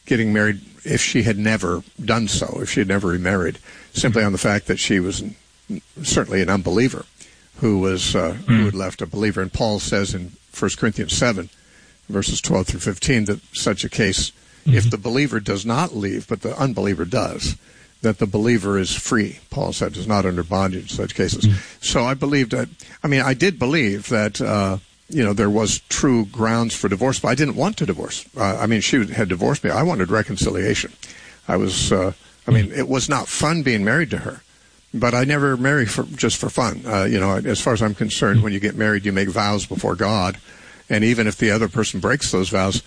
getting married if she had never done so, if she had never remarried, simply on the fact that she was certainly an unbeliever who had left a believer. And Paul says in 1 Corinthians 7, verses 12 through 15, that such a case, if the believer does not leave, but the unbeliever does, that the believer is free. Paul said, is not under bondage in such cases. So I did believe that, there was true grounds for divorce, but I didn't want to divorce. She had divorced me. I wanted reconciliation. It was not fun being married to her, but I never marry just for fun. As far as I'm concerned, when you get married, you make vows before God, and even if the other person breaks those vows,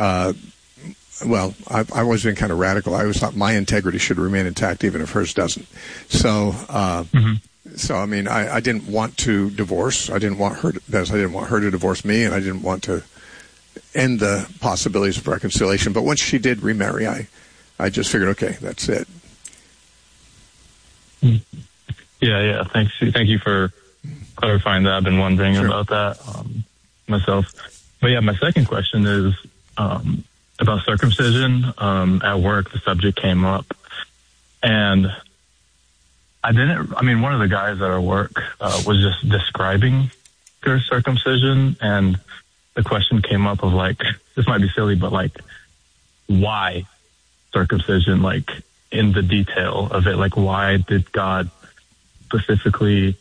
I've always been kind of radical. I always thought my integrity should remain intact even if hers doesn't. So, I didn't want to divorce. I didn't want her to divorce me, and I didn't want to end the possibilities of reconciliation. But once she did remarry, I just figured, okay, that's it. Yeah. Thank you for clarifying that. I've been wondering about that myself. But yeah, my second question is about circumcision. At work, the subject came up, and one of the guys at our work was just describing their circumcision, and the question came up of this might be silly, but why circumcision, in the detail of it, why did God specifically,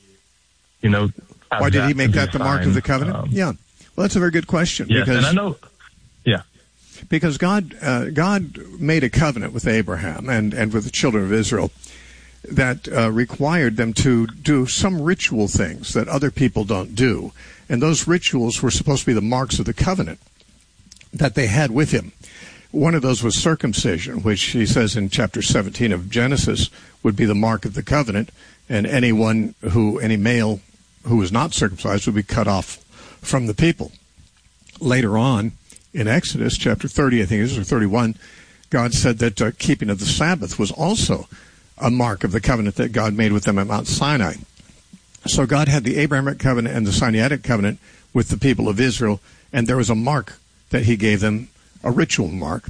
why did he make that the mark of the covenant? Well, that's a very good question. Yeah, and I know, because God made a covenant with Abraham and with the children of Israel that required them to do some ritual things that other people don't do. And those rituals were supposed to be the marks of the covenant that they had with him. One of those was circumcision, which he says in chapter 17 of Genesis would be the mark of the covenant, and any male who was not circumcised would be cut off from the people. Later on, in Exodus chapter 30, I think it is, or 31, God said that keeping of the Sabbath was also a mark of the covenant that God made with them at Mount Sinai. So God had the Abrahamic covenant and the Sinaitic covenant with the people of Israel, and there was a mark that he gave them, a ritual mark,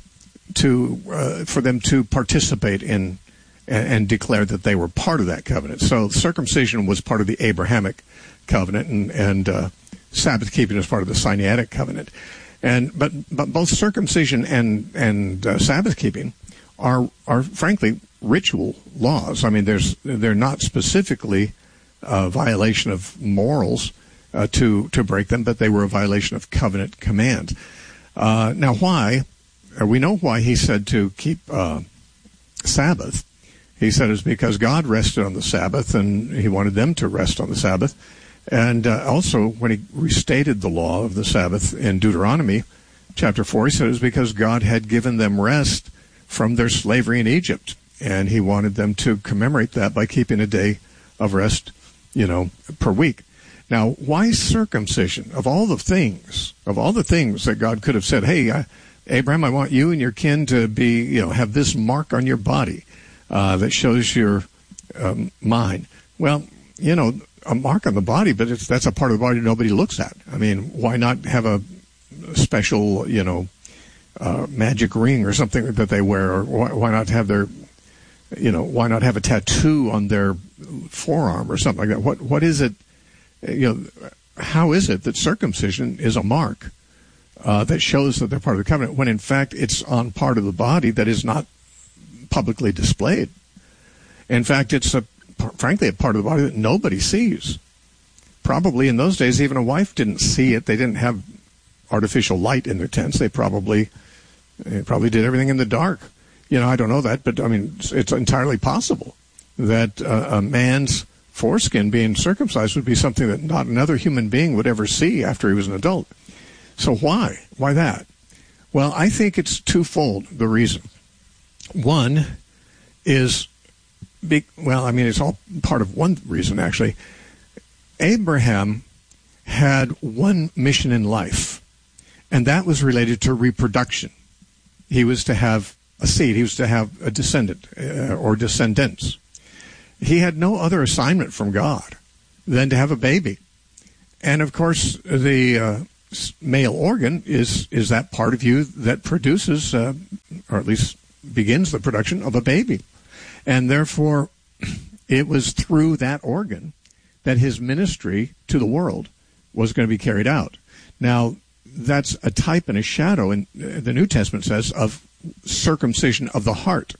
for them to participate in and declare that they were part of that covenant. So circumcision was part of the Abrahamic covenant, and Sabbath keeping is part of the Sinaitic covenant. But both circumcision and Sabbath keeping are frankly ritual laws. They're not specifically a violation of morals to break them, but they were a violation of covenant commands. Now, why? We know why he said to keep Sabbath. He said it's because God rested on the Sabbath, and he wanted them to rest on the Sabbath. And also, when he restated the law of the Sabbath in Deuteronomy chapter 4, he said it was because God had given them rest from their slavery in Egypt, and he wanted them to commemorate that by keeping a day of rest, per week. Now, why circumcision? Of all the things that God could have said, hey, Abraham, I want you and your kin to be, have this mark on your body that shows you're mine. Well, a mark on the body, but that's a part of the body nobody looks at. Why not have a special, magic ring or something that they wear, or why not have why not have a tattoo on their forearm or something like that? What is it? How is it that circumcision is a mark that shows that they're part of the covenant, when in fact it's on part of the body that is not publicly displayed? In fact, it's frankly a part of the body that nobody sees. Probably in those days, even a wife didn't see it. They didn't have artificial light in their tents. They probably did everything in the dark. I don't know that, but it's entirely possible that a man's foreskin being circumcised would be something that not another human being would ever see after he was an adult. So why? Why that? Well, I think it's twofold, the reason. One is, it's all part of one reason, actually. Abraham had one mission in life, and that was related to reproduction. He was to have a seed. He was to have a descendant or descendants. He had no other assignment from God than to have a baby. And, of course, the male organ is that part of you that produces or or at least begins the production of a baby. And therefore, it was through that organ that his ministry to the world was going to be carried out. Now, that's a type and a shadow, and the New Testament says, of circumcision of the heart.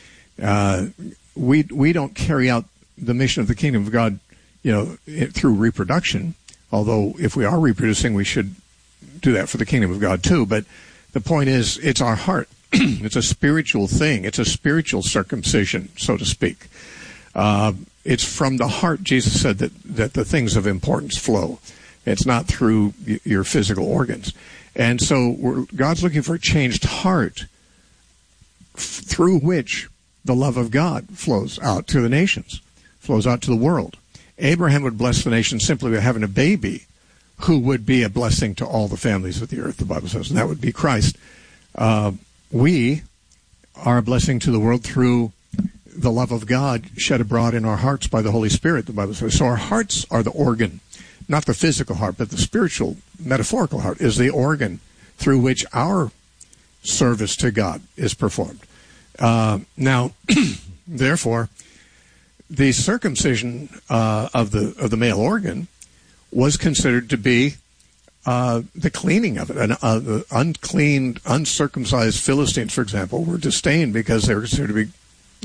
We don't carry out the mission of the kingdom of God, through reproduction. Although if we are reproducing, we should do that for the kingdom of God too. But the point is, it's our heart. It's a spiritual thing. It's a spiritual circumcision, so to speak. It's from the heart, Jesus said, that the things of importance flow. It's not through your physical organs. And so God's looking for a changed heart through which the love of God flows out to the nations, flows out to the world. Abraham would bless the nation simply by having a baby who would be a blessing to all the families of the earth, the Bible says, and that would be Christ. We are a blessing to the world through the love of God shed abroad in our hearts by the Holy Spirit, the Bible says. So our hearts are the organ, not the physical heart, but the spiritual, metaphorical heart is the organ through which our service to God is performed. Now, therefore, the circumcision of the male organ was considered to be the cleaning of it. The unclean, uncircumcised Philistines, for example, were disdained because they were considered to be,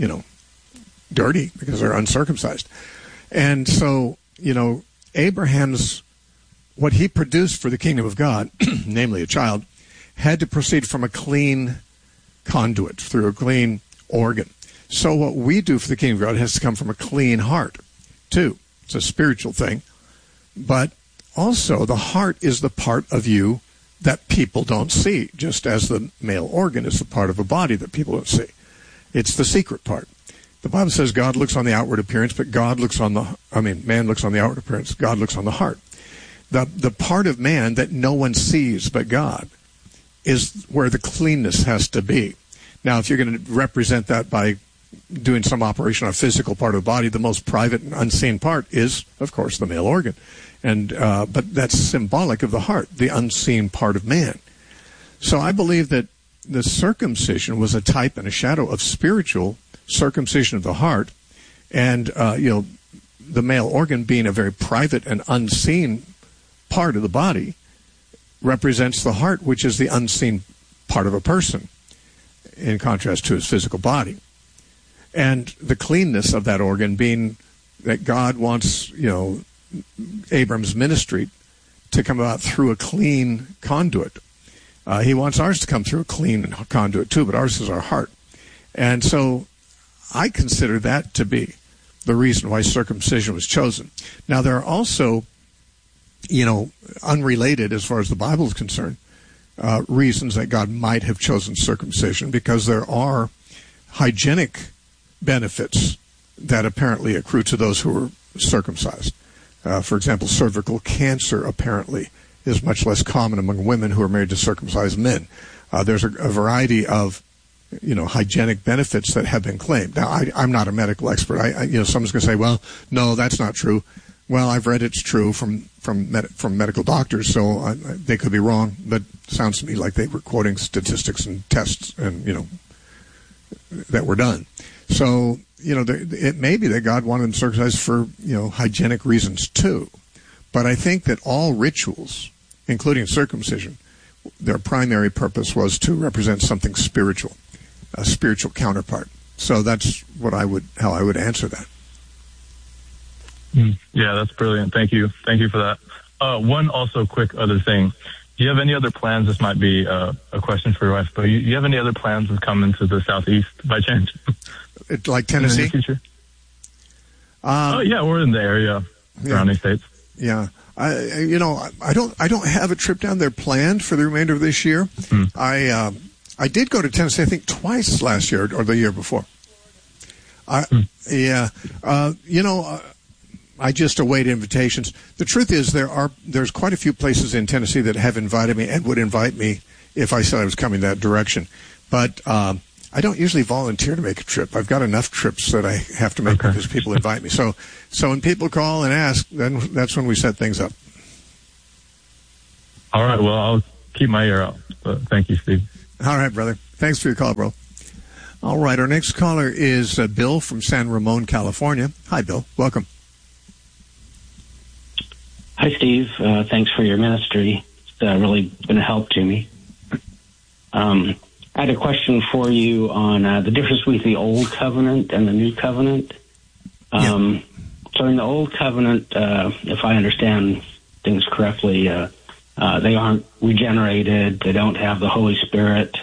dirty because they're uncircumcised. And so, Abraham's, what he produced for the kingdom of God, namely a child, had to proceed from a clean conduit, through a clean organ. So what we do for the kingdom of God has to come from a clean heart, too. It's a spiritual thing. But also, the heart is the part of you that people don't see, just as the male organ is the part of a body that people don't see. It's the secret part. The Bible says God looks on the outward appearance, but man looks on the outward appearance, God looks on the heart. The part of man that no one sees but God is where the cleanness has to be. Now, if you're going to represent that by doing some operation on a physical part of the body, the most private and unseen part is, of course, the male organ. And but that's symbolic of the heart, the unseen part of man. So I believe that the circumcision was a type and a shadow of spiritual circumcision of the heart, and the male organ being a very private and unseen part of the body represents the heart, which is the unseen part of a person, in contrast to his physical body. And the cleanness of that organ being that God wants, Abram's ministry to come about through a clean conduit. He wants ours to come through a clean conduit too, but ours is our heart. And so I consider that to be the reason why circumcision was chosen. Now, there are also, unrelated as far as the Bible is concerned, reasons that God might have chosen circumcision, because there are hygienic benefits that apparently accrue to those who are circumcised. For example, cervical cancer apparently is much less common among women who are married to circumcised men. There's a variety of hygienic benefits that have been claimed. Now, I'm not a medical expert. Someone's going to say, well, no, that's not true. Well, I've read it's true from medical doctors, so they could be wrong, but it sounds to me like they were quoting statistics and tests and, that were done. So, it may be that God wanted them circumcised for, hygienic reasons too. But I think that all rituals, including circumcision, their primary purpose was to represent something spiritual, a spiritual counterpart. So that's how I would answer that. Yeah, that's brilliant. Thank you. Thank you for that. One also quick other thing. Do you have any other plans? This might be a question for your wife, but you have any other plans of coming to the Southeast by chance? Like Tennessee? In the future? Yeah, we're in the area, surrounding states. Yeah. I don't have a trip down there planned for the remainder of this year. I did go to Tennessee, I think, twice last year or the year before. I just await invitations. The truth is there's quite a few places in Tennessee that have invited me and would invite me if I said I was coming that direction. But I don't usually volunteer to make a trip. I've got enough trips that I have to make because people invite me. So when people call and ask, then that's when we set things up. All right. Well, I'll keep my ear out. But thank you, Steve. All right, brother. Thanks for your call, bro. All right, our next caller is Bill from San Ramon, California. Hi, Bill. Welcome. Hi, Steve. Thanks for your ministry. It's really been a help to me. I had a question for you on the difference between the Old Covenant and the New Covenant. So in the Old Covenant, if I understand things correctly, they aren't regenerated. They don't have the Holy Spirit.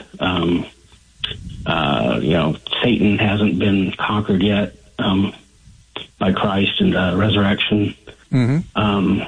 Satan hasn't been conquered yet by Christ in the resurrection. Mm-hmm.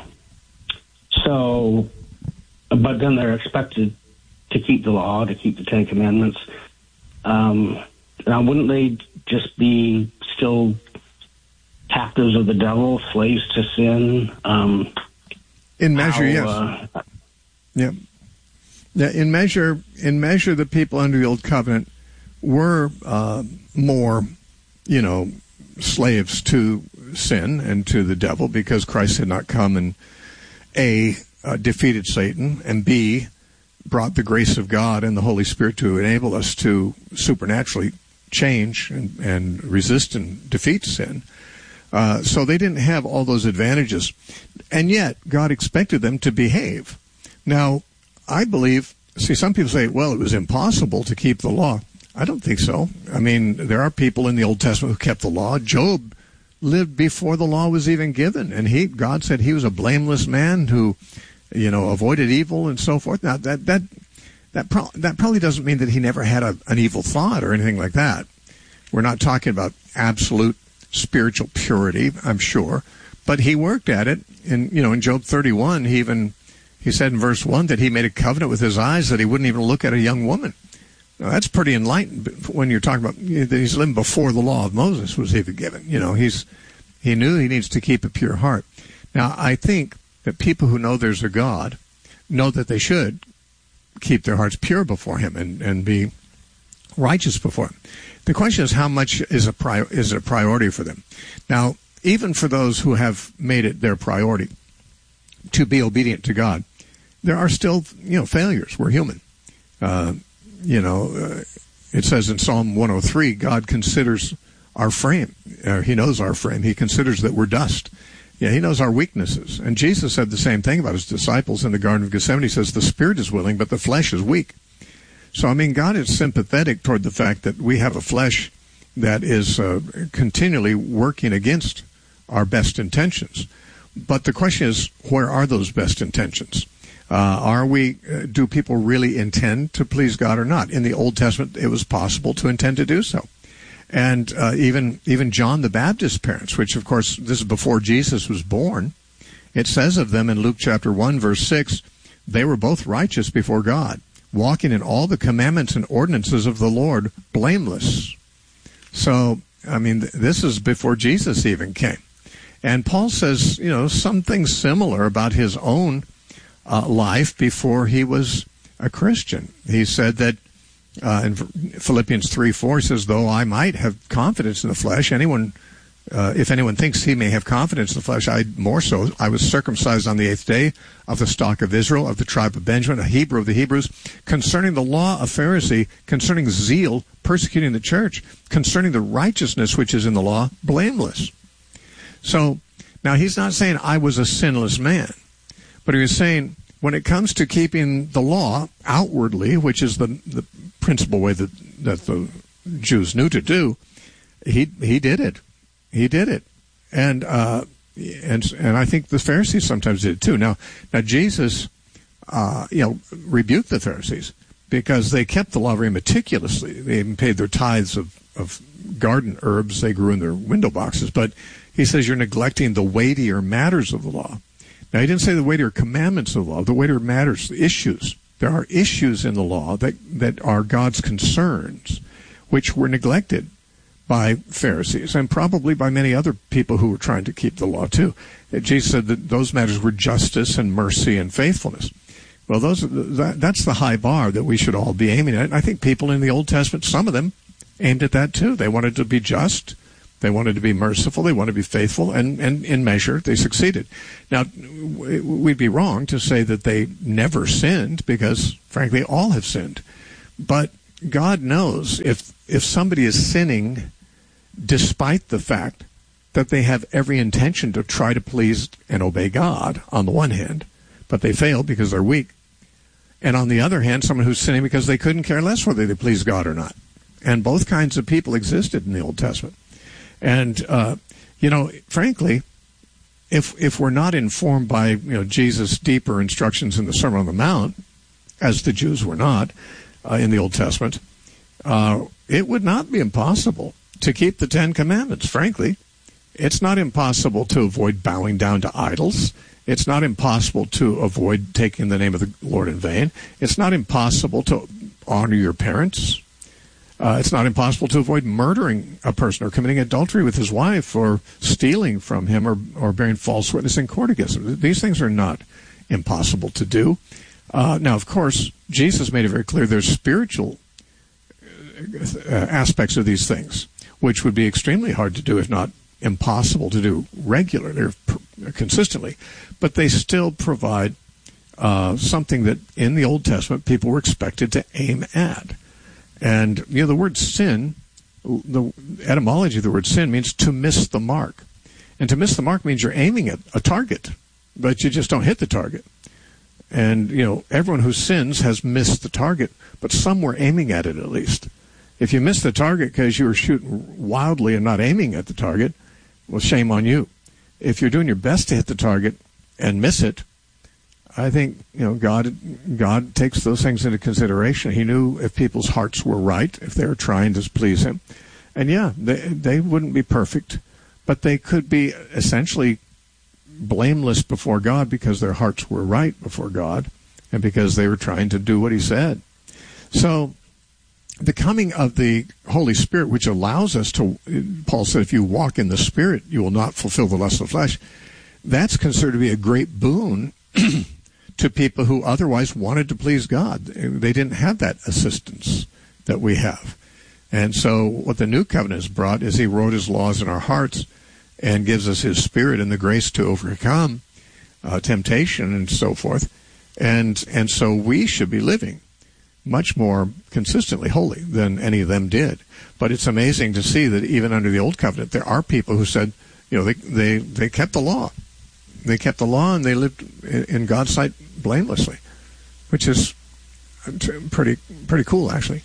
But then they're expected to keep the law, to keep the Ten Commandments. Now, wouldn't they just be still captives of the devil, slaves to sin? In measure, yes. Yeah. In measure, the people under the Old Covenant were more, slaves to sin and to the devil, because Christ had not come and A, defeated Satan, and B, brought the grace of God and the Holy Spirit to enable us to supernaturally change and resist and defeat sin. So they didn't have all those advantages. And yet, God expected them to behave. Now, I believe, some people say, well, it was impossible to keep the law. I don't think so. I mean, there are people in the Old Testament who kept the law. Job lived before the law was even given, and God said he was a blameless man who, avoided evil and so forth. Now, that probably doesn't mean that he never had an evil thought or anything like that. We're not talking about absolute spiritual purity, I'm sure, but he worked at it. In Job 31, he said in verse 1 that he made a covenant with his eyes that he wouldn't even look at a young woman. Now, that's pretty enlightened when you're talking about that he's living before the law of Moses was even given. He knew he needs to keep a pure heart. Now, I think that people who know there's a God know that they should keep their hearts pure before him and be righteous before him. The question is, how much is it a priority for them? Now, even for those who have made it their priority to be obedient to God, there are still, failures. We're human. It says in Psalm 103, God considers our frame. He knows our frame. He considers that we're dust. Yeah, he knows our weaknesses. And Jesus said the same thing about his disciples in the Garden of Gethsemane. He says, the spirit is willing, but the flesh is weak. So, God is sympathetic toward the fact that we have a flesh that is continually working against our best intentions. But the question is, where are those best intentions? Do people really intend to please God or not? In the Old Testament, it was possible to intend to do so. And even John the Baptist's parents, which, of course, this is before Jesus was born, it says of them in Luke chapter 1, verse 6, they were both righteous before God, walking in all the commandments and ordinances of the Lord, blameless. So, this is before Jesus even came. And Paul says, something similar about his own life before he was a Christian. He said that in Philippians 3:4, he says, though I might have confidence in the flesh, if anyone thinks he may have confidence in the flesh, I more so. I was circumcised on the 8th day, of the stock of Israel, of the tribe of Benjamin, a Hebrew of the Hebrews, concerning the law, a Pharisee, concerning zeal, persecuting the church, concerning the righteousness which is in the law, blameless. So, now he's not saying I was a sinless man, but he was saying when it comes to keeping the law outwardly, which is the principal way that the Jews knew to do, he did it. He did it. And I think the Pharisees sometimes did it too. Now Jesus, rebuked the Pharisees because they kept the law very meticulously. They even paid their tithes of garden herbs they grew in their window boxes. But he says you're neglecting the weightier matters of the law. Now, he didn't say the weightier commandments of the law, the weightier matters, the issues. There are issues in the law that are God's concerns, which were neglected by Pharisees and probably by many other people who were trying to keep the law too. Jesus said that those matters were justice and mercy and faithfulness. Well, that's the high bar that we should all be aiming at. And I think people in the Old Testament, some of them, aimed at that too. They wanted to be just. They wanted to be merciful. They wanted to be faithful. And in measure, they succeeded. Now, we'd be wrong to say that they never sinned because, frankly, all have sinned. But God knows if somebody is sinning despite the fact that they have every intention to try to please and obey God on the one hand, but they fail because they're weak. And on the other hand, someone who's sinning because they couldn't care less whether they please God or not. And both kinds of people existed in the Old Testament. And, frankly, if we're not informed by, Jesus' deeper instructions in the Sermon on the Mount, as the Jews were not in the Old Testament, it would not be impossible to keep the Ten Commandments, frankly. It's not impossible to avoid bowing down to idols. It's not impossible to avoid taking the name of the Lord in vain. It's not impossible to honor your parents. It's not impossible to avoid murdering a person or committing adultery with his wife or stealing from him or bearing false witness in court against him. These things are not impossible to do. Now, of course, Jesus made it very clear there's spiritual aspects of these things, which would be extremely hard to do, if not impossible to do regularly or consistently. But they still provide something that in the Old Testament people were expected to aim at. And, the word sin, the etymology of the word sin means to miss the mark. And to miss the mark means you're aiming at a target, but you just don't hit the target. And, everyone who sins has missed the target, but some were aiming at it at least. If you miss the target because you were shooting wildly and not aiming at the target, well, shame on you. If you're doing your best to hit the target and miss it, I think, God takes those things into consideration. He knew if people's hearts were right, if they were trying to please him. And they wouldn't be perfect, but they could be essentially blameless before God because their hearts were right before God and because they were trying to do what he said. So the coming of the Holy Spirit, which allows us to, Paul said, if you walk in the Spirit, you will not fulfill the lust of the flesh. That's considered to be a great boon to people who otherwise wanted to please God. They didn't have that assistance that we have. And so what the new covenant has brought is he wrote his laws in our hearts and gives us his Spirit and the grace to overcome temptation and so forth. And so we should be living much more consistently holy than any of them did. But it's amazing to see that even under the Old Covenant, there are people who said, they kept the law. They kept the law and they lived in God's sight blamelessly, which is pretty cool, actually.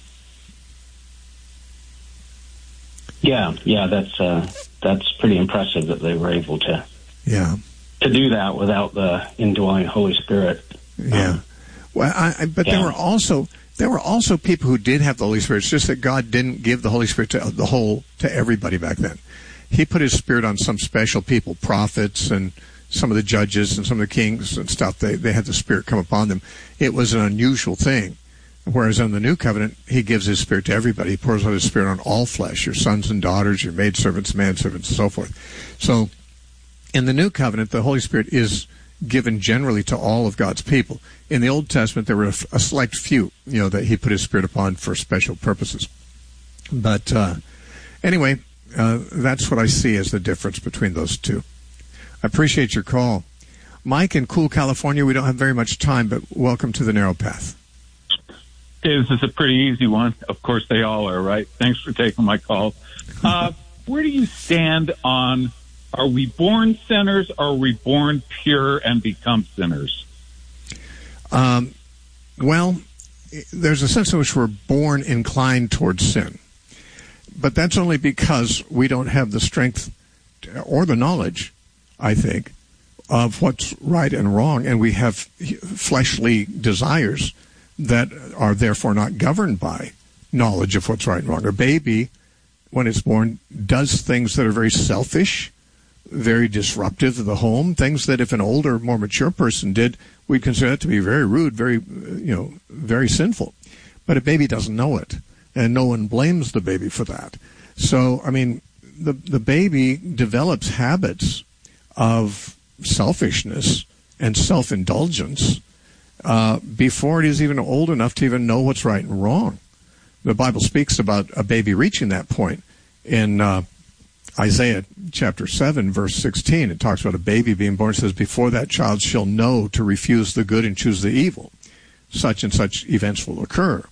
Yeah, that's pretty impressive that they were able to do that without the indwelling Holy Spirit. Yeah, there were also people who did have the Holy Spirit. It's just that God didn't give the Holy Spirit to everybody back then. He put his Spirit on some special people, prophets and some of the judges and some of the kings and stuff. They had the Spirit come upon them. It was an unusual thing. Whereas in the New Covenant, he gives his Spirit to everybody. He pours out his Spirit on all flesh, your sons and daughters, your maidservants, manservants, and so forth. So in the New Covenant, the Holy Spirit is given generally to all of God's people. In the Old Testament, there were a select few, that he put his Spirit upon for special purposes. But anyway, that's what I see as the difference between those two. I appreciate your call. Mike in Cool, California, we don't have very much time, but welcome to the Narrow Path. This is a pretty easy one. Of course, they all are, right? Thanks for taking my call. Where do you stand on, are we born sinners, or are we born pure and become sinners? Well, there's a sense in which we're born inclined towards sin. But that's only because we don't have the strength or the knowledge, I think, of what's right and wrong, and we have fleshly desires that are therefore not governed by knowledge of what's right and wrong. A baby, when it's born, does things that are very selfish, very disruptive of the home, things that if an older, more mature person did, we'd consider that to be very rude, very sinful. But a baby doesn't know it, and no one blames the baby for that. So, the baby develops habits of selfishness and self-indulgence before it is even old enough to even know what's right and wrong. The Bible speaks about a baby reaching that point in Isaiah chapter 7, verse 16. It talks about a baby being born. It says, before that child shall know to refuse the good and choose the evil, such and such events will occur.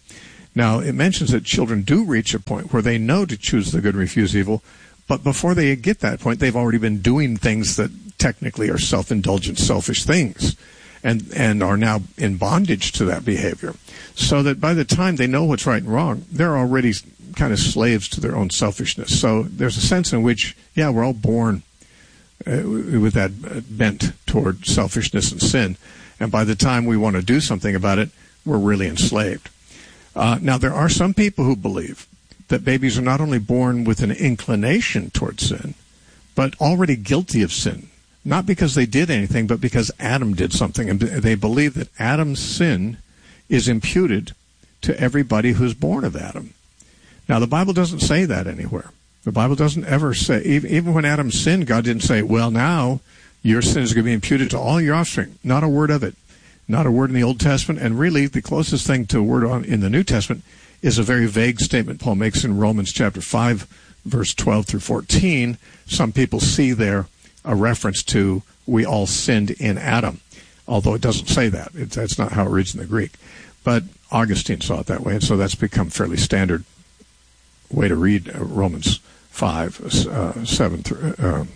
Now, it mentions that children do reach a point where they know to choose the good and refuse evil, but before they get that point, they've already been doing things that technically are self-indulgent, selfish things, and are now in bondage to that behavior. So that by the time they know what's right and wrong, they're already kind of slaves to their own selfishness. So there's a sense in which, yeah, we're all born with that bent toward selfishness and sin, and by the time we want to do something about it, we're really enslaved. Now, there are some people who believe that babies are not only born with an inclination toward sin, but already guilty of sin. Not because they did anything, but because Adam did something. And they believe that Adam's sin is imputed to everybody who's born of Adam. Now, the Bible doesn't say that anywhere. The Bible doesn't ever say, even when Adam sinned, God didn't say, well, now your sin is going to be imputed to all your offspring. Not a word of it. Not a word in the Old Testament, and really the closest thing to a word in the New Testament is a very vague statement Paul makes in Romans chapter 5, verse 12 through 14. Some people see there a reference to we all sinned in Adam, although it doesn't say that. That's not how it reads in the Greek. But Augustine saw it that way, and so that's become fairly standard way to read Romans 5, 7 through,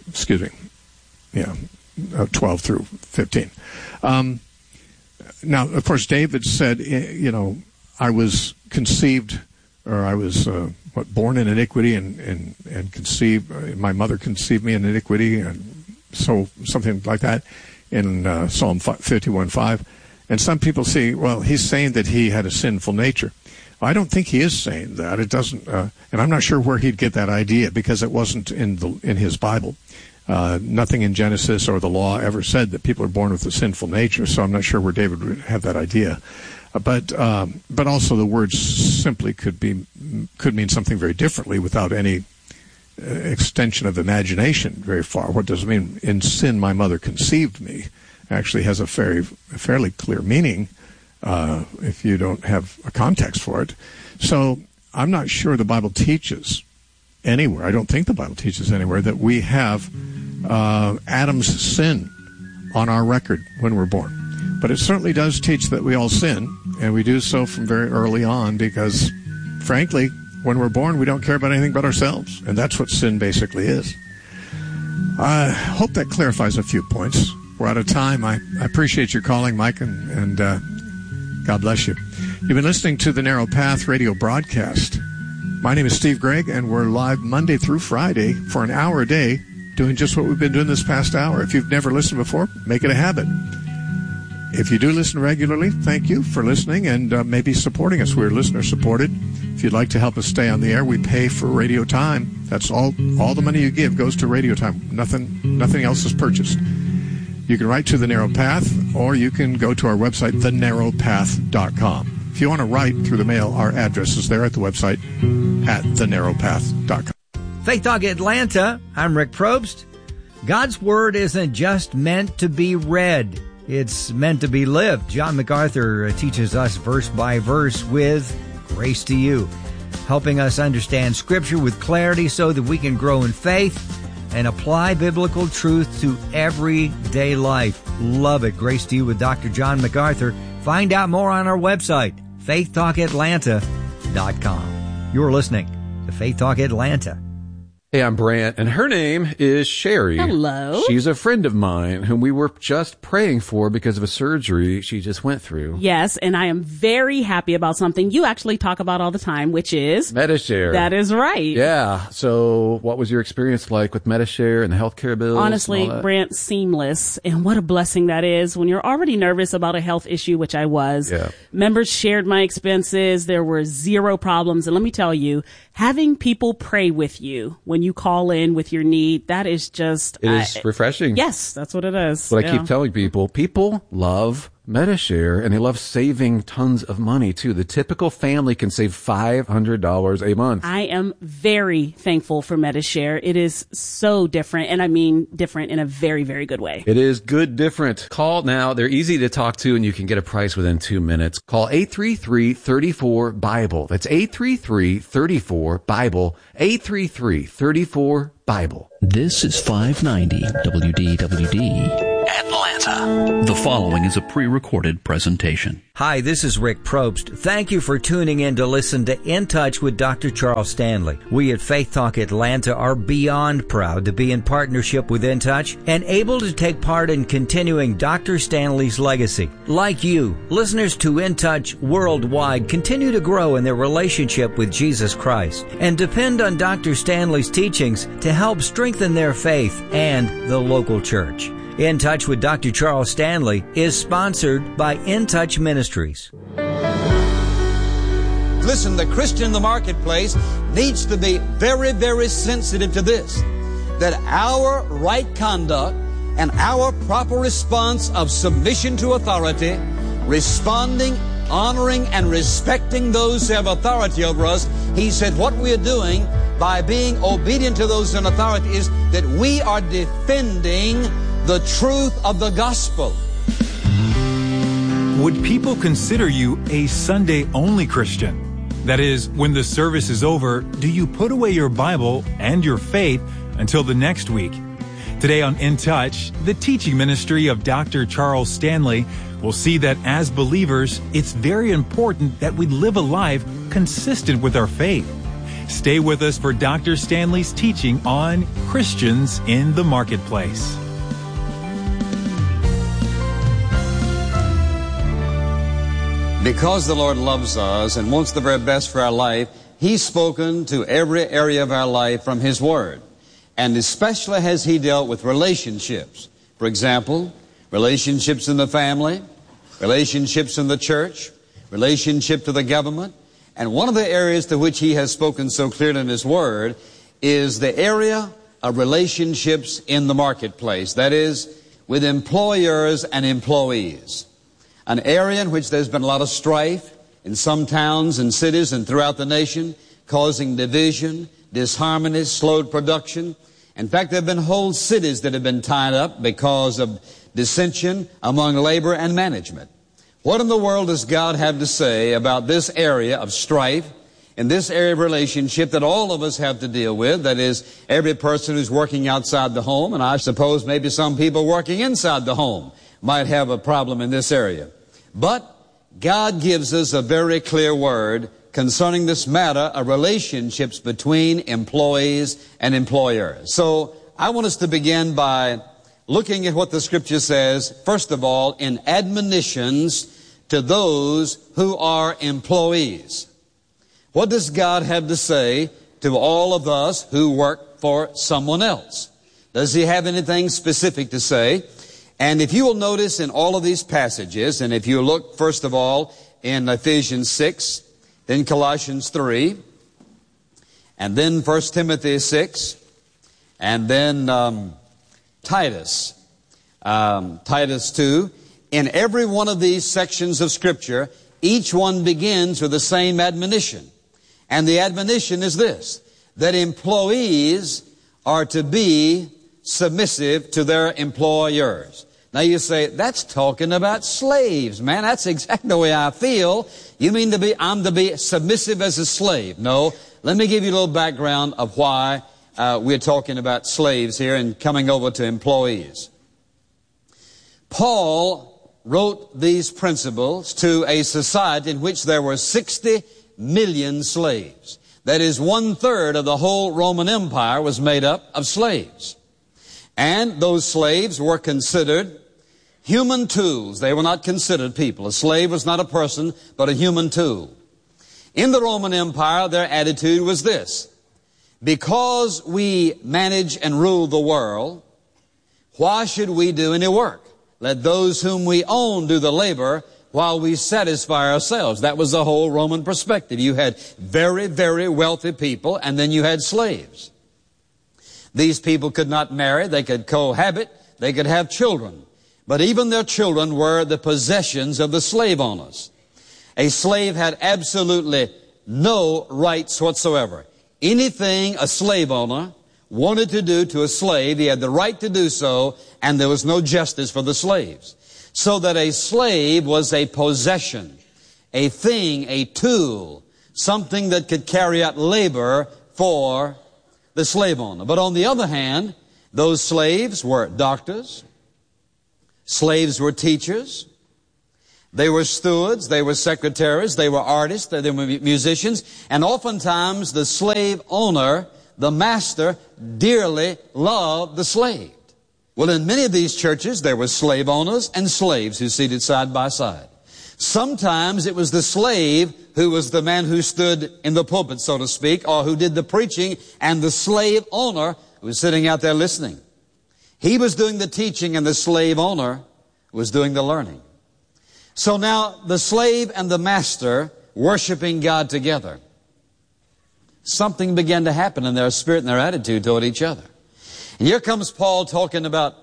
12 through 15. Now, of course, David said, I was conceived, or I was born in iniquity and conceived. My mother conceived me in iniquity, and so something like that in Psalm 51:5. And some people see, well, he's saying that he had a sinful nature. I don't think he is saying that. It doesn't, and I'm not sure where he'd get that idea because it wasn't in his Bible. Nothing in Genesis or the law ever said that people are born with a sinful nature, so I'm not sure where David would have that idea. But also the words simply could mean something very differently without any extension of imagination very far. What does it mean? In sin, my mother conceived me. Actually has a fairly clear meaning if you don't have a context for it. So I'm not sure the Bible teaches anywhere. I don't think the Bible teaches anywhere that we have Adam's sin on our record when we're born. But it certainly does teach that we all sin, and we do so from very early on because, frankly, when we're born, we don't care about anything but ourselves, and that's what sin basically is. I hope that clarifies a few points. We're out of time. I appreciate your calling, Mike, and God bless you. You've been listening to the Narrow Path radio broadcast. My name is Steve Gregg, and we're live Monday through Friday for an hour a day doing just what we've been doing this past hour. If you've never listened before, make it a habit. If you do listen regularly, thank you for listening and maybe supporting us. We're listener-supported. If you'd like to help us stay on the air, we pay for radio time. That's all the money you give goes to radio time. Nothing else is purchased. You can write to The Narrow Path, or you can go to our website, thenarrowpath.com. If you want to write through the mail, our address is there at the website at thenarrowpath.com. Faith Talk Atlanta, I'm Rick Probst. God's Word isn't just meant to be read. It's meant to be lived. John MacArthur teaches us verse by verse with grace to you, helping us understand Scripture with clarity so that we can grow in faith and apply biblical truth to everyday life. Love it. Grace to you with Dr. John MacArthur. Find out more on our website, faithtalkatlanta.com. You're listening to Faith Talk Atlanta. Hey, I'm Brant, and her name is Sherry. Hello. She's a friend of mine whom we were just praying for because of a surgery she just went through. Yes, and I am very happy about something you actually talk about all the time, which is Medi-Share. That is right. Yeah. So what was your experience like with Medi-Share and the healthcare bills? Honestly, Brant, seamless. And what a blessing that is when you're already nervous about a health issue, which I was. Yeah. Members shared my expenses. There were zero problems. And let me tell you, having people pray with you when you call in with your need, that is just... It is refreshing. Yes, that's what it is. What I keep telling people love Medi-Share, and they love saving tons of money, too. The typical family can save $500 a month. I am very thankful for Medi-Share. It is so different, and I mean different in a very, very good way. It is good different. Call now. They're easy to talk to, and you can get a price within 2 minutes. Call 833-34-BIBLE. That's 833-34-BIBLE. 833-34-BIBLE. This is 590 WDWD. Atlanta. The following is a pre-recorded presentation. Hi, this is Rick Probst. Thank you for tuning in to listen to In Touch with Dr. Charles Stanley. We at Faith Talk Atlanta are beyond proud to be in partnership with In Touch and able to take part in continuing Dr. Stanley's legacy. Like you, listeners to In Touch worldwide continue to grow in their relationship with Jesus Christ and depend on Dr. Stanley's teachings to help strengthen their faith and the local church. In Touch with Dr. Charles Stanley is sponsored by In Touch Ministries. Listen, the Christian in the marketplace needs to be very, very sensitive to this, that our right conduct and our proper response of submission to authority, responding, honoring, and respecting those who have authority over us, he said what we are doing by being obedient to those in authority is that we are defending the truth of the gospel. Would people consider you a Sunday-only Christian? That is, when the service is over, do you put away your Bible and your faith until the next week? Today on In Touch, the teaching ministry of Dr. Charles Stanley will see that as believers, it's very important that we live a life consistent with our faith. Stay with us for Dr. Stanley's teaching on Christians in the marketplace. Because the Lord loves us and wants the very best for our life, He's spoken to every area of our life from His Word. And especially has He dealt with relationships. For example, relationships in the family, relationships in the church, relationship to the government. And one of the areas to which He has spoken so clearly in His Word is the area of relationships in the marketplace. That is, with employers and employees. An area in which there's been a lot of strife in some towns and cities and throughout the nation, causing division, disharmony, slowed production. In fact, there have been whole cities that have been tied up because of dissension among labor and management. What in the world does God have to say about this area of strife, in this area of relationship that all of us have to deal with? That is, every person who's working outside the home, and I suppose maybe some people working inside the home might have a problem in this area. But God gives us a very clear word concerning this matter of relationships between employees and employers. So I want us to begin by looking at what the Scripture says, first of all, in admonitions to those who are employees. What does God have to say to all of us who work for someone else? Does He have anything specific to say? And if you will notice in all of these passages, and if you look first of all in Ephesians 6, then Colossians 3, and then 1 Timothy 6, and then Titus 2, in every one of these sections of Scripture, each one begins with the same admonition. And the admonition is this, that employees are to be submissive to their employers. Now you say, that's talking about slaves, man. That's exactly the way I feel. You mean I'm to be submissive as a slave? No. Let me give you a little background of why we're talking about slaves here and coming over to employees. Paul wrote these principles to a society in which there were 60 million slaves. That is, 1/3 of the whole Roman Empire was made up of slaves. And those slaves were considered human tools. They were not considered people. A slave was not a person, but a human tool. In the Roman Empire, their attitude was this: because we manage and rule the world, why should we do any work? Let those whom we own do the labor while we satisfy ourselves. That was the whole Roman perspective. You had very, very wealthy people, and then you had slaves. These people could not marry, they could cohabit, they could have children. But even their children were the possessions of the slave owners. A slave had absolutely no rights whatsoever. Anything a slave owner wanted to do to a slave, he had the right to do so, and there was no justice for the slaves. So that a slave was a possession, a thing, a tool, something that could carry out labor for the slave owner. But on the other hand, those slaves were doctors, Slaves were teachers. They were stewards. They were secretaries. They were artists. They were musicians. And oftentimes the slave owner, the master, dearly loved the slave. Well, in many of these churches, there were slave owners and slaves who seated side by side. Sometimes it was the slave who was the man who stood in the pulpit, so to speak, or who did the preaching, and the slave owner was sitting out there listening. He was doing the teaching, and the slave owner was doing the learning. So now the slave and the master worshiping God together. Something began to happen in their spirit and their attitude toward each other. And here comes Paul talking about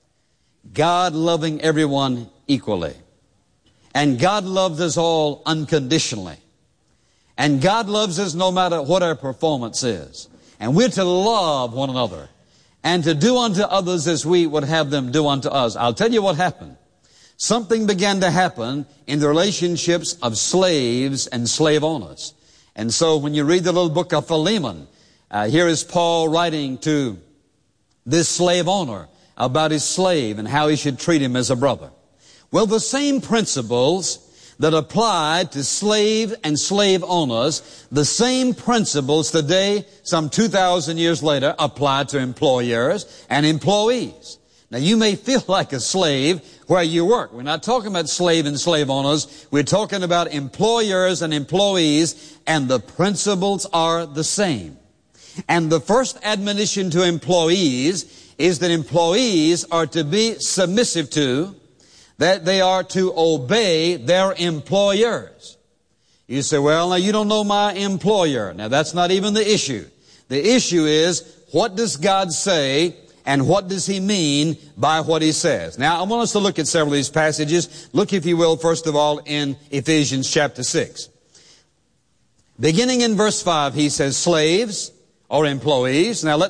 God loving everyone equally. And God loves us all unconditionally. And God loves us no matter what our performance is. And we're to love one another and to do unto others as we would have them do unto us. I'll tell you what happened. Something began to happen in the relationships of slaves and slave owners. And so when you read the little book of Philemon, here is Paul writing to this slave owner about his slave and how he should treat him as a brother. Well, the same principles that applied to slave and slave owners, the same principles today, some 2,000 years later, apply to employers and employees. Now, you may feel like a slave where you work. We're not talking about slave and slave owners. We're talking about employers and employees, and the principles are the same. And the first admonition to employees is that employees are to be submissive to, that they are to obey their employers. You say, well, now you don't know my employer. Now that's not even the issue. The issue is, what does God say and what does He mean by what He says? Now I want us to look at several of these passages. Look, if you will, first of all, in Ephesians chapter 6. Beginning in verse 5, he says, slaves or employees. Now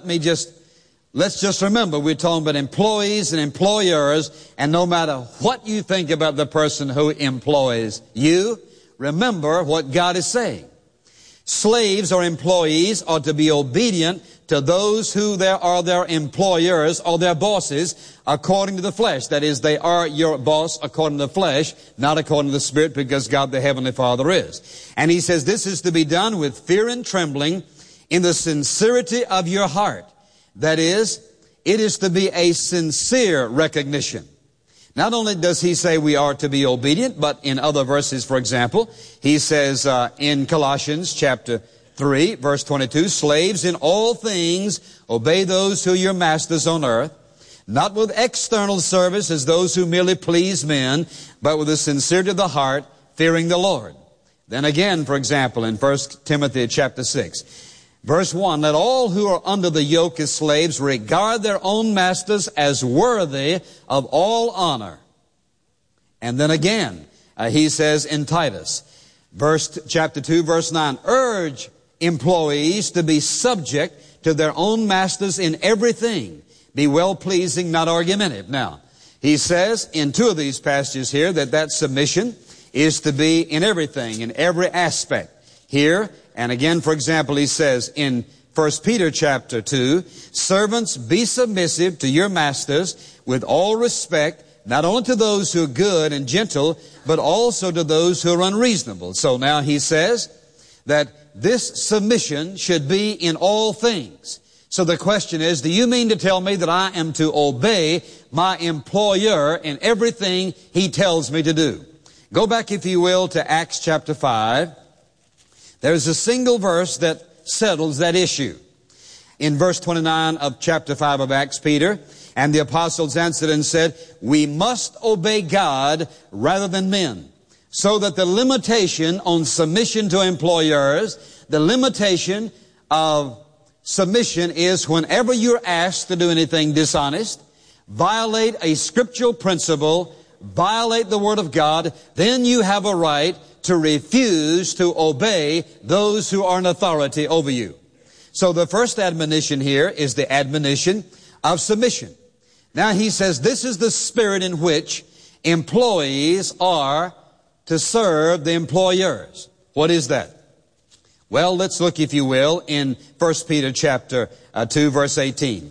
let's just remember, we're talking about employees and employers, and no matter what you think about the person who employs you, remember what God is saying. Slaves or employees are to be obedient to those who are their employers or their bosses according to the flesh. That is, they are your boss according to the flesh, not according to the Spirit, because God the Heavenly Father is. And he says this is to be done with fear and trembling in the sincerity of your heart. That is, it is to be a sincere recognition. Not only does he say we are to be obedient, but in other verses, for example, he says in Colossians chapter 3, verse 22, slaves in all things obey those who are your masters on earth, not with external service as those who merely please men, but with the sincerity of the heart, fearing the Lord. Then again, for example, in 1 Timothy chapter 6, verse 1, let all who are under the yoke as slaves regard their own masters as worthy of all honor. And then again, he says in Titus, chapter 2, verse 9, urge employees to be subject to their own masters in everything. Be well-pleasing, not argumentative. Now, he says in two of these passages here that submission is to be in everything, in every aspect. Here, and again, for example, he says in 1 Peter chapter 2, servants, be submissive to your masters with all respect, not only to those who are good and gentle, but also to those who are unreasonable. So now he says that this submission should be in all things. So the question is, do you mean to tell me that I am to obey my employer in everything he tells me to do? Go back, if you will, to Acts chapter 5. There's a single verse that settles that issue. In verse 29 of chapter 5 of Acts, Peter and the apostles answered and said, we must obey God rather than men. So that the limitation on submission to employers, the limitation of submission is whenever you're asked to do anything dishonest, violate a scriptural principle, violate the Word of God, then you have a right to refuse to obey those who are in authority over you. So the first admonition here is the admonition of submission. Now he says this is the spirit in which employees are to serve the employers. What is that? Well, let's look, if you will, in 1 Peter chapter 2, verse 18.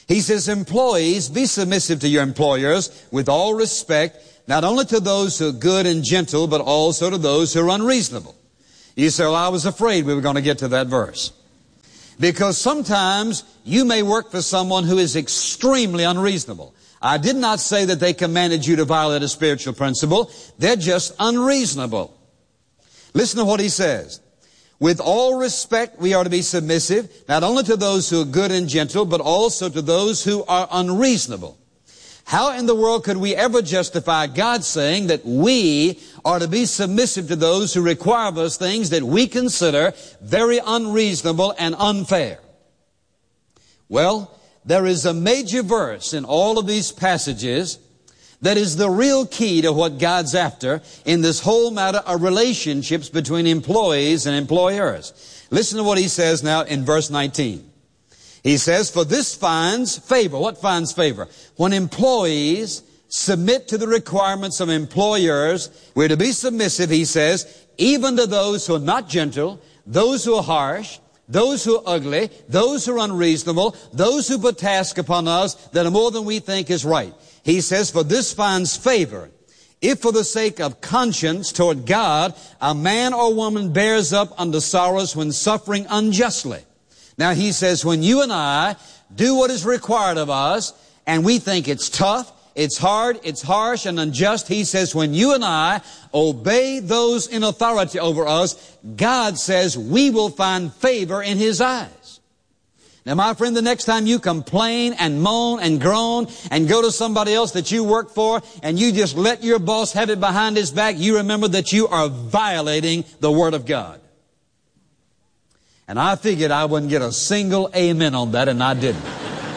He says, employees, be submissive to your employers with all respect, not only to those who are good and gentle, but also to those who are unreasonable. You say, well, I was afraid we were going to get to that verse. Because sometimes you may work for someone who is extremely unreasonable. I did not say that they commanded you to violate a spiritual principle. They're just unreasonable. Listen to what he says. With all respect, we are to be submissive, not only to those who are good and gentle, but also to those who are unreasonable. How in the world could we ever justify God saying that we are to be submissive to those who require of us things that we consider very unreasonable and unfair? Well, there is a major verse in all of these passages that is the real key to what God's after in this whole matter of relationships between employees and employers. Listen to what he says now in verse 19. He says, for this finds favor. What finds favor? When employees submit to the requirements of employers, we're to be submissive, he says, even to those who are not gentle, those who are harsh, those who are ugly, those who are unreasonable, those who put tasks upon us that are more than we think is right. He says, for this finds favor, if for the sake of conscience toward God, a man or woman bears up under sorrows when suffering unjustly. Now he says, when you and I do what is required of us, and we think it's tough, it's hard, it's harsh and unjust, he says, when you and I obey those in authority over us, God says we will find favor in His eyes. Now, my friend, the next time you complain and moan and groan and go to somebody else that you work for and you just let your boss have it behind his back, you remember that you are violating the Word of God. And I figured I wouldn't get a single amen on that, and I didn't.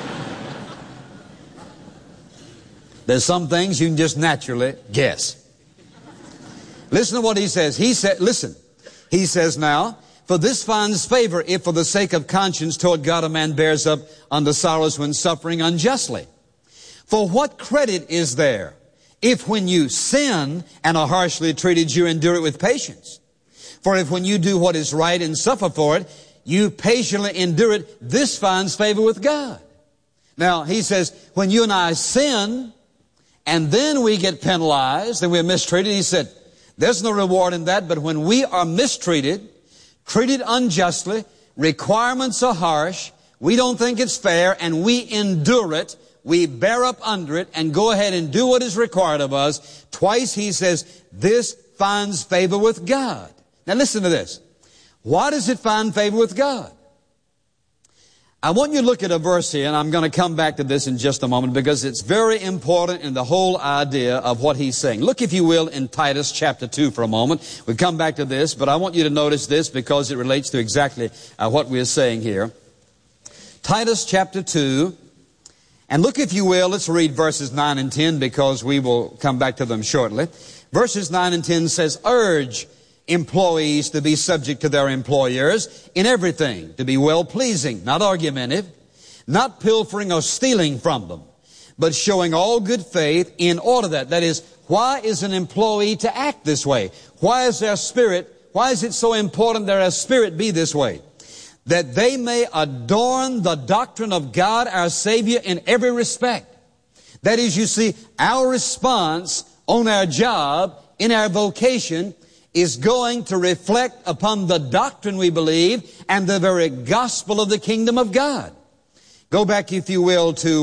There's some things you can just naturally guess. Listen to what he says. He says now, for this finds favor if for the sake of conscience toward God a man bears up under sorrows when suffering unjustly. For what credit is there if when you sin and are harshly treated you endure it with patience? For if when you do what is right and suffer for it, you patiently endure it, this finds favor with God. Now, he says, when you and I sin, and then we get penalized and we're mistreated, he said, there's no reward in that, but when we are mistreated, treated unjustly, requirements are harsh, we don't think it's fair, and we endure it, we bear up under it, and go ahead and do what is required of us. Twice he says, this finds favor with God. Now listen to this. Why does it find favor with God? I want you to look at a verse here, and I'm going to come back to this in just a moment because it's very important in the whole idea of what he's saying. Look, if you will, in Titus chapter 2 for a moment. We'll come back to this, but I want you to notice this because it relates to exactly what we're saying here. Titus chapter 2, and look, if you will, let's read verses 9 and 10 because we will come back to them shortly. Verses 9 and 10 says, urge employees to be subject to their employers in everything, to be well-pleasing, not argumentative, not pilfering or stealing from them, but showing all good faith in order that is, why is an employee to act this way? Why is it so important that their spirit be this way? That they may adorn the doctrine of God our Savior in every respect. That is, you see, our response on our job, in our vocation, is going to reflect upon the doctrine we believe and the very gospel of the kingdom of God. Go back, if you will, to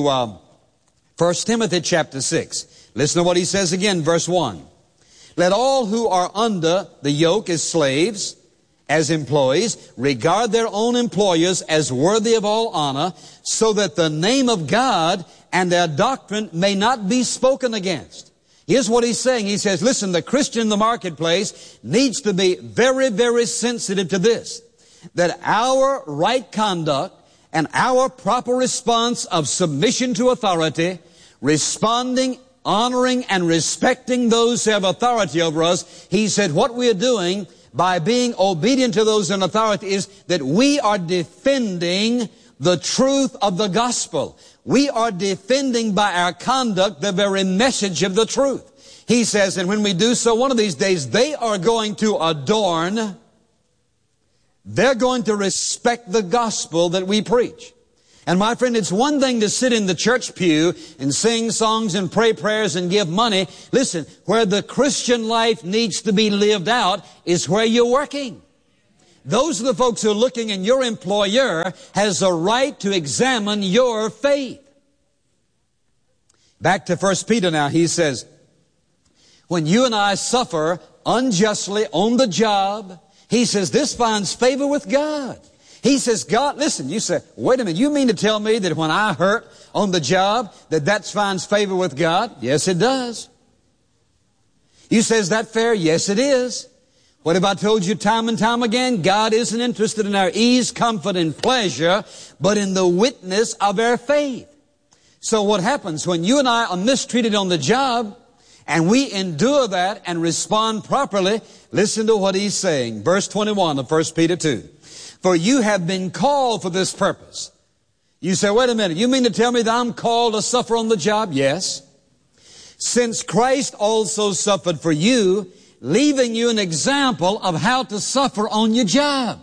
1 Timothy chapter 6. Listen to what he says again, verse 1. Let all who are under the yoke as slaves, as employees, regard their own employers as worthy of all honor, so that the name of God and their doctrine may not be spoken against. Here's what he's saying. He says, listen, the Christian in the marketplace needs to be very, very sensitive to this. That our right conduct and our proper response of submission to authority, responding, honoring, and respecting those who have authority over us, he said what we are doing by being obedient to those in authority is that we are defending the truth of the gospel. We are defending by our conduct the very message of the truth. He says, and when we do so, one of these days, they are going to adorn, they're going to respect the gospel that we preach. And my friend, it's one thing to sit in the church pew and sing songs and pray prayers and give money. Listen, where the Christian life needs to be lived out is where you're working. Those are the folks who are looking, and your employer has a right to examine your faith. Back to 1 Peter now, he says, when you and I suffer unjustly on the job, he says, this finds favor with God. He says, God, listen, you say, wait a minute, you mean to tell me that when I hurt on the job, that finds favor with God? Yes, it does. You say, is that fair? Yes, it is. What have I told you time and time again? God isn't interested in our ease, comfort, and pleasure, but in the witness of our faith. So what happens when you and I are mistreated on the job, and we endure that and respond properly? Listen to what he's saying. Verse 21 of 1 Peter 2. For you have been called for this purpose. You say, wait a minute, you mean to tell me that I'm called to suffer on the job? Yes. Since Christ also suffered for you, leaving you an example of how to suffer on your job.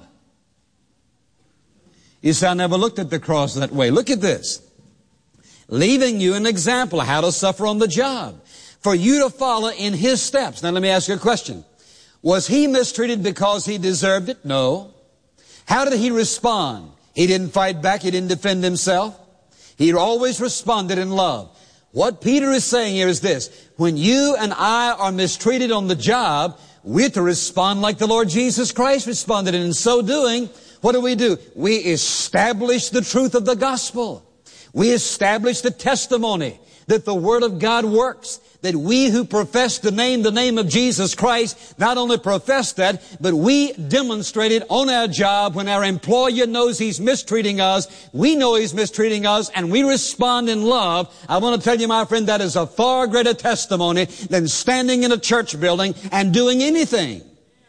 You say, I never looked at the cross that way. Look at this. Leaving you an example of how to suffer on the job, for you to follow in His steps. Now let me ask you a question. Was He mistreated because He deserved it? No. How did He respond? He didn't fight back. He didn't defend Himself. He always responded in love. What Peter is saying here is this. When you and I are mistreated on the job, we're to respond like the Lord Jesus Christ responded. And in so doing, what do? We establish the truth of the gospel. We establish the testimony that the Word of God works, that we who profess the name of Jesus Christ, not only profess that, but we demonstrate it on our job when our employer knows he's mistreating us, we know he's mistreating us, and we respond in love. I want to tell you, my friend, that is a far greater testimony than standing in a church building and doing anything.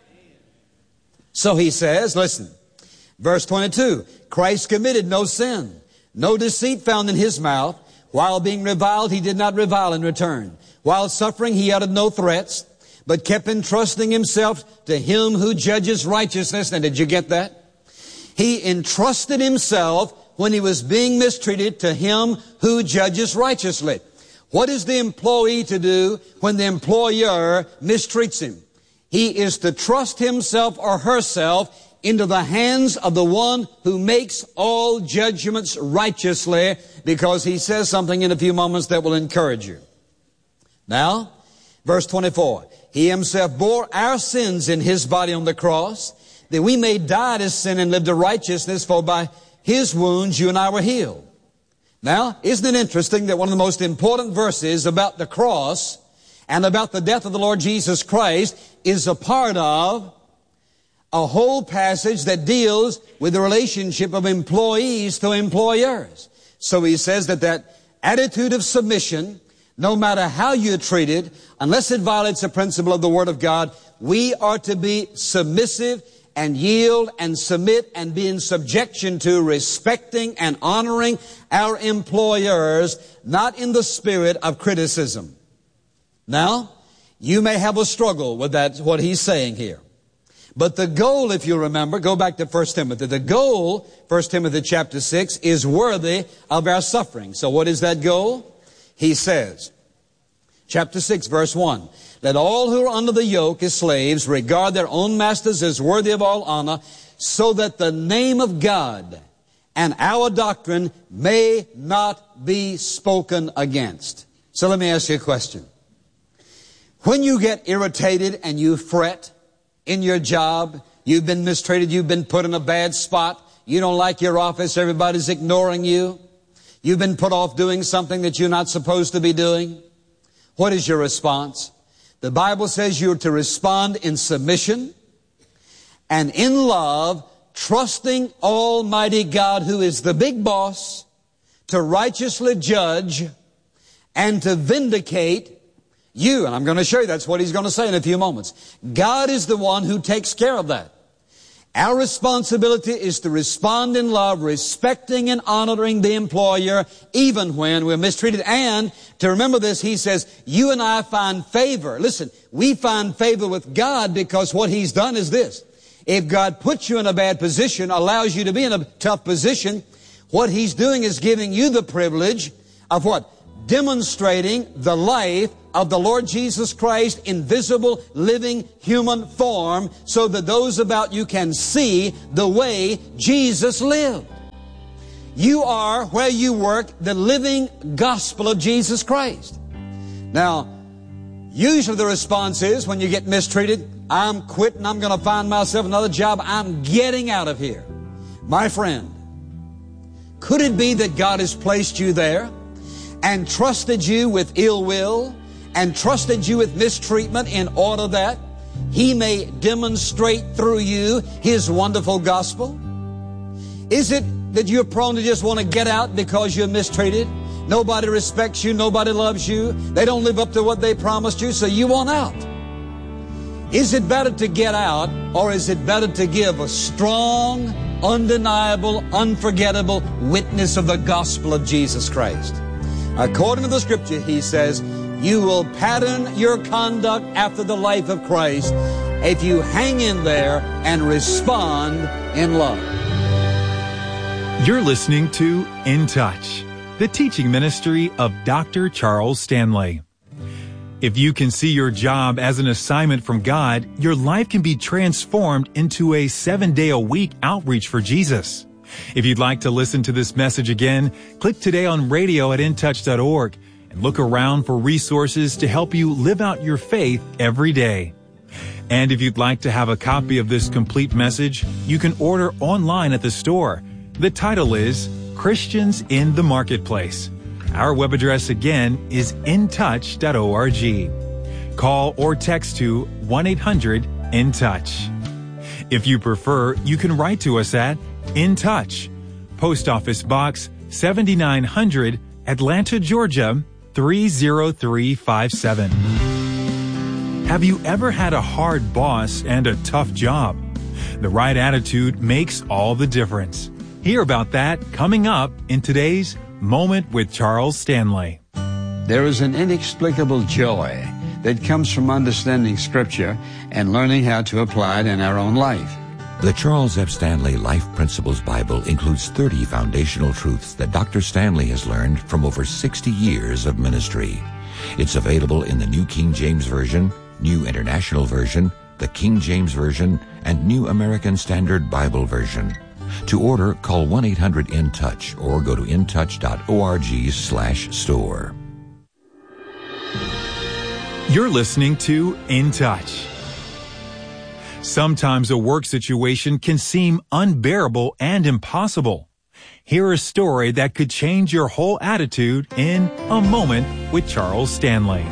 So he says, listen, verse 22, Christ committed no sin, no deceit found in His mouth. While being reviled, He did not revile in return. While suffering, He uttered no threats, but kept entrusting Himself to Him who judges righteousness. Now, did you get that? He entrusted Himself when He was being mistreated to Him who judges righteously. What is the employee to do when the employer mistreats him? He is to trust himself or herself into the hands of the one who makes all judgments righteously, because he says something in a few moments that will encourage you. Now, verse 24, He Himself bore our sins in His body on the cross, that we may die to sin and live to righteousness, for by His wounds you and I were healed. Now, isn't it interesting that one of the most important verses about the cross and about the death of the Lord Jesus Christ is a part of a whole passage that deals with the relationship of employees to employers. So he says that attitude of submission, no matter how you're treated, unless it violates the principle of the Word of God, we are to be submissive and yield and submit and be in subjection to, respecting and honoring our employers, not in the spirit of criticism. Now, you may have a struggle with that, what he's saying here. But the goal, if you remember, go back to 1 Timothy. The goal, 1 Timothy chapter 6, is worthy of our suffering. So what is that goal? He says, chapter 6, verse 1, let all who are under the yoke as slaves regard their own masters as worthy of all honor, so that the name of God and our doctrine may not be spoken against. So let me ask you a question. When you get irritated and you fret in your job, you've been mistreated, you've been put in a bad spot, you don't like your office, everybody's ignoring you, you've been put off doing something that you're not supposed to be doing, what is your response? The Bible says you're to respond in submission and in love, trusting Almighty God, who is the big boss, to righteously judge and to vindicate you. And I'm going to show you that's what he's going to say in a few moments. God is the one who takes care of that. Our responsibility is to respond in love, respecting and honoring the employer, even when we're mistreated. And to remember this, he says, you and I find favor. Listen, we find favor with God because what He's done is this. If God puts you in a bad position, allows you to be in a tough position, What He's doing is giving you the privilege of what? Demonstrating the life of the Lord Jesus Christ in visible, living, human form so that those about you can see the way Jesus lived. You are, where you work, the living gospel of Jesus Christ. Now, usually the response is, when you get mistreated, I'm quitting, I'm going to find myself another job, I'm getting out of here. My friend, could it be that God has placed you there and trusted you with ill will and trusted you with mistreatment in order that He may demonstrate through you His wonderful gospel? Is it that you're prone to just want to get out because you're mistreated? Nobody respects you, nobody loves you, they don't live up to what they promised you, so you want out. Is it better to get out, or is it better to give a strong, undeniable, unforgettable witness of the gospel of Jesus Christ? According to the Scripture, He says, you will pattern your conduct after the life of Christ if you hang in there and respond in love. You're listening to In Touch, the teaching ministry of Dr. Charles Stanley. If you can see your job as an assignment from God, your life can be transformed into a 7-day-a-week outreach for Jesus. If you'd like to listen to this message again, click today on radio at intouch.org and look around for resources to help you live out your faith every day. And if you'd like to have a copy of this complete message, you can order online at the store. The title is Christians in the Marketplace. Our web address again is intouch.org. Call or text to 1-800-IN-TOUCH. If you prefer, you can write to us at In Touch, Post Office Box 7900, Atlanta, Georgia 30357. Have you ever had a hard boss and a tough job? The right attitude makes all the difference. Hear about that coming up in today's Moment with Charles Stanley. There is an inexplicable joy that comes from understanding Scripture and learning how to apply it in our own life. The Charles F. Stanley Life Principles Bible includes 30 foundational truths that Dr. Stanley has learned from over 60 years of ministry. It's available in the New King James Version, New International Version, the King James Version, and New American Standard Bible Version. To order, call 1-800-IN-TOUCH or go to intouch.org/store. You're listening to In Touch. Sometimes a work situation can seem unbearable and impossible. Hear a story that could change your whole attitude in A Moment with Charles Stanley.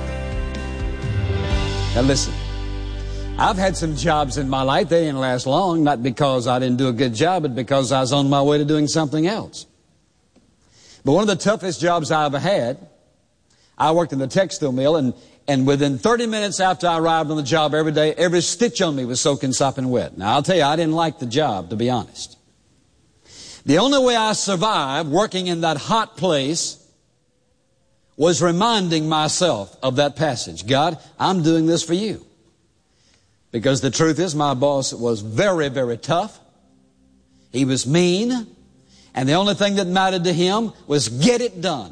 Now listen, I've had some jobs in my life. They didn't last long, not because I didn't do a good job, but because I was on my way to doing something else. But one of the toughest jobs I ever had, I worked in the textile mill, and within 30 minutes after I arrived on the job every day, every stitch on me was soaking sopping wet. Now, I'll tell you, I didn't like the job, to be honest. The only way I survived working in that hot place was reminding myself of that passage. God, I'm doing this for you. Because the truth is, my boss was very, very tough. He was mean. And the only thing that mattered to him was get it done.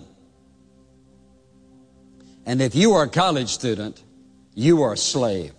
And if you are a college student, you are a slave.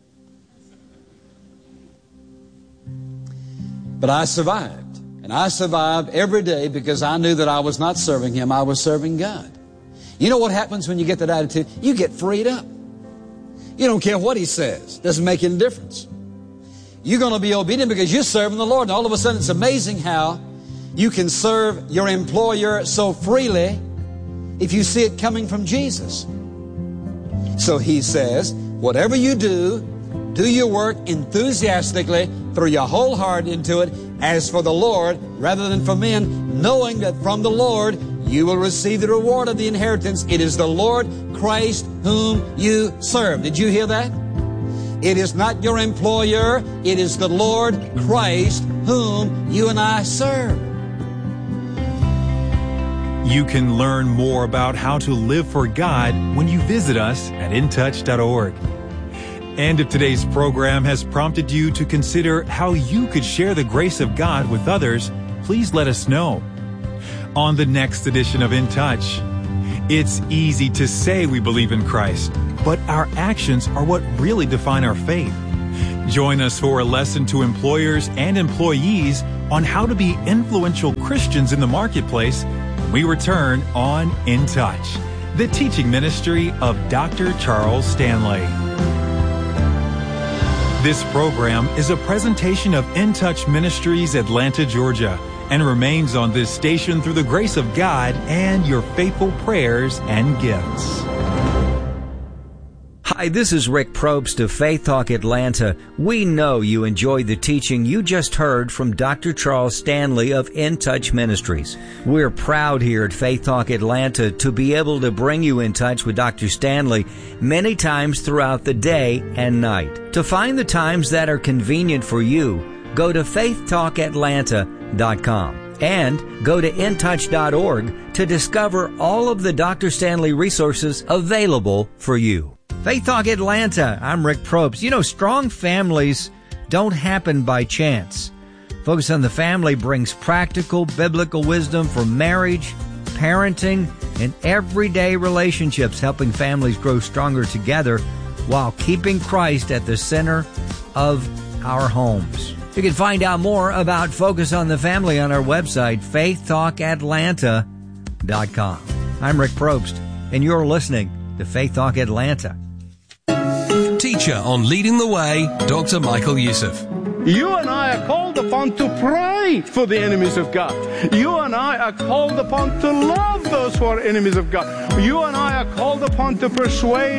But I survived. And I survived every day because I knew that I was not serving Him, I was serving God. You know what happens when you get that attitude? You get freed up. You don't care what He says. Doesn't make any difference. You're going to be obedient because you're serving the Lord. And all of a sudden, it's amazing how you can serve your employer so freely if you see it coming from Jesus. So He says, whatever you do, do your work enthusiastically, throw your whole heart into it, as for the Lord, rather than for men, knowing that from the Lord you will receive the reward of the inheritance. It is the Lord Christ whom you serve. Did you hear that? It is not your employer. It is the Lord Christ whom you and I serve. You can learn more about how to live for God when you visit us at intouch.org. And if today's program has prompted you to consider how you could share the grace of God with others, please let us know. on the next edition of In Touch. It's easy to say we believe in Christ, but our actions are what really define our faith. Join us for a lesson to employers and employees on how to be influential Christians in the marketplace when we return on In Touch, the teaching ministry of Dr. Charles Stanley. This program is a presentation of In Touch Ministries, Atlanta, Georgia, and remains on this station through the grace of God and your faithful prayers and gifts. Hi, this is Rick Probst of Faith Talk Atlanta. We know you enjoyed the teaching you just heard from Dr. Charles Stanley of In Touch Ministries. We're proud here at Faith Talk Atlanta to be able to bring you in touch with Dr. Stanley many times throughout the day and night. To find the times that are convenient for you, go to faithtalkatlanta.com and go to intouch.org to discover all of the Dr. Stanley resources available for you. Faith Talk Atlanta, I'm Rick Probst. You know, strong families don't happen by chance. Focus on the Family brings practical biblical wisdom for marriage, parenting, and everyday relationships, helping families grow stronger together while keeping Christ at the center of our homes. You can find out more about Focus on the Family on our website, faithtalkatlanta.com. I'm Rick Probst, and you're listening to Faith Talk Atlanta. Teacher on Leading the Way, Dr. Michael Youssef. You and I are called upon to pray for the enemies of God. You and I are called upon to love those who are enemies of God. You and I are called upon to persuade